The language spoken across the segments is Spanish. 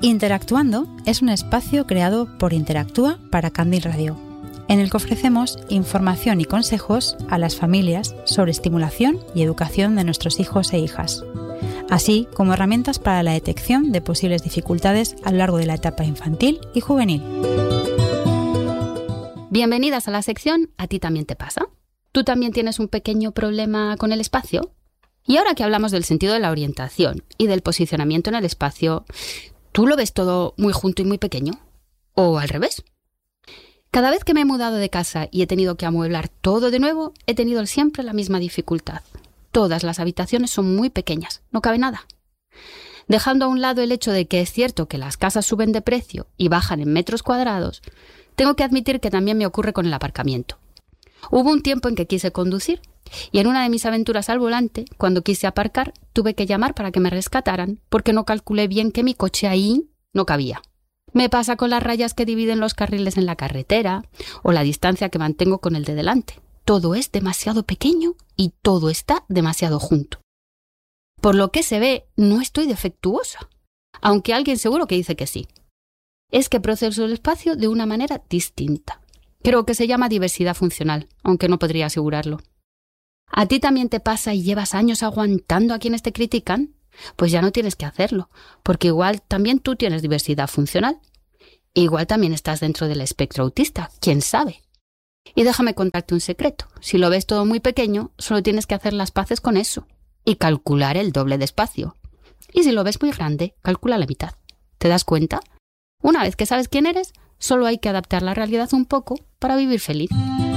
Interactuando es un espacio creado por Interactúa para Candil Radio, en el que ofrecemos información y consejos a las familias sobre estimulación y educación de nuestros hijos e hijas, así como herramientas para la detección de posibles dificultades a lo largo de la etapa infantil y juvenil. Bienvenidas a la sección ¿A ti también te pasa? ¿Tú también tienes un pequeño problema con el espacio? Y ahora que hablamos del sentido de la orientación y del posicionamiento en el espacio, ¿tú lo ves todo muy junto y muy pequeño? ¿O al revés? Cada vez que me he mudado de casa y he tenido que amueblar todo de nuevo, he tenido siempre la misma dificultad. Todas las habitaciones son muy pequeñas, no cabe nada. Dejando a un lado el hecho de que es cierto que las casas suben de precio y bajan en metros cuadrados, tengo que admitir que también me ocurre con el aparcamiento. Hubo un tiempo en que quise conducir y en una de mis aventuras al volante, cuando quise aparcar, tuve que llamar para que me rescataran porque no calculé bien que mi coche ahí no cabía. Me pasa con las rayas que dividen los carriles en la carretera o la distancia que mantengo con el de delante. Todo es demasiado pequeño y todo está demasiado junto. Por lo que se ve, no estoy defectuosa, aunque alguien seguro que dice que sí. Es que proceso el espacio de una manera distinta. Creo que se llama diversidad funcional, aunque no podría asegurarlo. ¿A ti también te pasa y llevas años aguantando a quienes te critican? Pues ya no tienes que hacerlo, porque igual también tú tienes diversidad funcional. Igual también estás dentro del espectro autista, quién sabe. Y déjame contarte un secreto. Si lo ves todo muy pequeño, solo tienes que hacer las paces con eso y calcular el doble de espacio. Y si lo ves muy grande, calcula la mitad. ¿Te das cuenta? Una vez que sabes quién eres, solo hay que adaptar la realidad un poco para vivir feliz.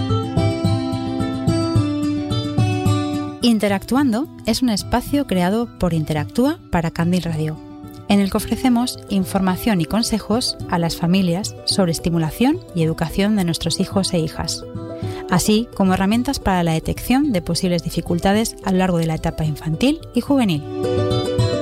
Interactuando es un espacio creado por Interactúa para Candil Radio, en el que ofrecemos información y consejos a las familias sobre estimulación y educación de nuestros hijos e hijas, así como herramientas para la detección de posibles dificultades a lo largo de la etapa infantil y juvenil.